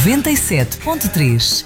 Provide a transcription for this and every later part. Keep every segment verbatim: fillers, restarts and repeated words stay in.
noventa e sete ponto três.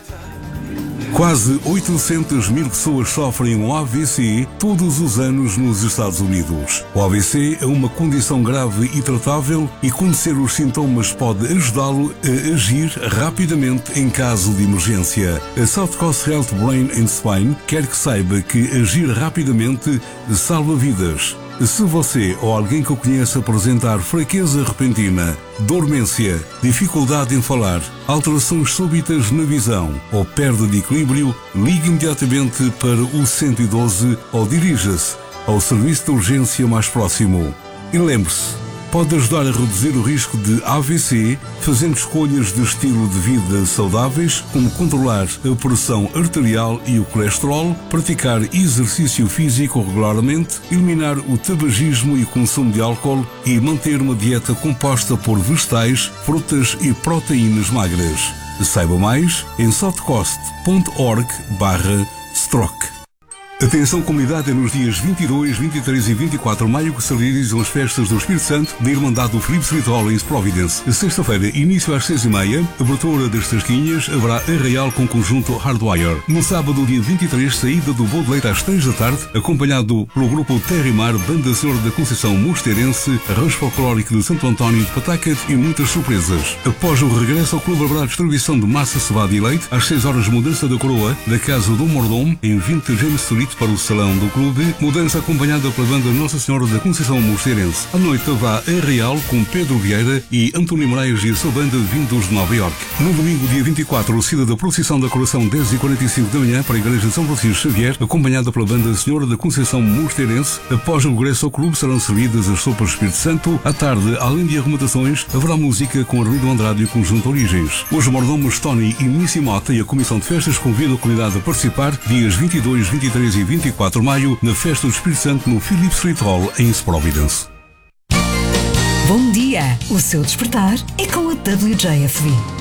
Quase oitocentas mil pessoas sofrem um A V C todos os anos nos Estados Unidos. O A V C é uma condição grave e tratável e conhecer os sintomas pode ajudá-lo a agir rapidamente em caso de emergência. A South Coast Health Brain and Spine quer que saiba que agir rapidamente salva vidas. Se você ou alguém que o conhece apresentar fraqueza repentina, dormência, dificuldade em falar, alterações súbitas na visão ou perda de equilíbrio, ligue imediatamente para o cento e doze ou dirija-se ao serviço de urgência mais próximo. E lembre-se, pode ajudar a reduzir o risco de A V C fazendo escolhas de estilo de vida saudáveis, como controlar a pressão arterial e o colesterol, praticar exercício físico regularmente, eliminar o tabagismo e o consumo de álcool e manter uma dieta composta por vegetais, frutas e proteínas magras. Saiba mais em southcoast ponto org barra stroke. Atenção comunidade, é nos dias vinte e dois, vinte e três e vinte e quatro de maio que se realizam as festas do Espírito Santo da Irmandade do Philip Street Hall em Providence. Sexta-feira, início às seis e meia, abertura das tasquinhas, haverá arraial com conjunto Hardwire. No sábado, dia vinte e três, saída do Boa de Leite às três da tarde, acompanhado pelo grupo Terra e Mar, Banda Senhora da Conceição Mosteirense, Arranjo Folclórico de Santo António de Pataca e muitas surpresas. Após o regresso ao clube, haverá distribuição de massa, cevada e leite, às seis horas, mudança da coroa da Casa do Mordomo, em vinte James Street, para o salão do clube, mudança acompanhada pela banda Nossa Senhora da Conceição Mosteirense. À noite haverá arraial com Pedro Vieira e António Moraes e a sua banda vindos de Nova Iorque. No domingo, dia vinte e quatro, o cida da procissão da Coração, dez e quarenta e cinco da manhã, para a Igreja de São Francisco Xavier, acompanhada pela banda Senhora da Conceição Mosteirense. Após o regresso ao clube, serão servidas as sopas Espírito Santo. À tarde, além de arrumatações, haverá música com Arlindo Andrade e o conjunto Origens. Os mordomos Tony e Missy Mota e a Comissão de Festas convidam a comunidade a participar dias vinte e dois, vinte e três e vinte e quatro de maio na Festa do Espírito Santo no Philip Street Hall em Providence. Bom dia! O seu despertar é com a W J F V.